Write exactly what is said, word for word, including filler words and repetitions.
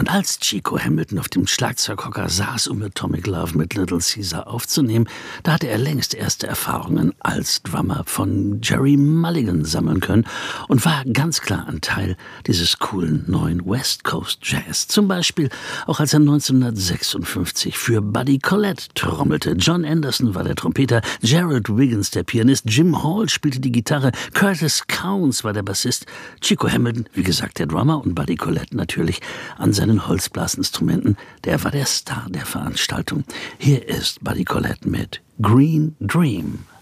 Und als Chico Hamilton auf dem Schlagzeughocker saß, um Atomic Love mit Little Caesar aufzunehmen, da hatte er längst erste Erfahrungen als Drummer von Jerry Mulligan sammeln können und war ganz klar ein Teil dieses coolen neuen West Coast Jazz. Zum Beispiel auch als er neunzehnhundertsechsundfünfzig für Buddy Collette trommelte. John Anderson war der Trompeter, Gerald Wiggins der Pianist, Jim Hall spielte die Gitarre, Curtis Counce war der Bassist, Chico Hamilton, wie gesagt, der Drummer und Buddy Collette natürlich an seinen Holzblasinstrumenten. Der war der Star der Veranstaltung. Hier ist Buddy Collette mit Green Dream.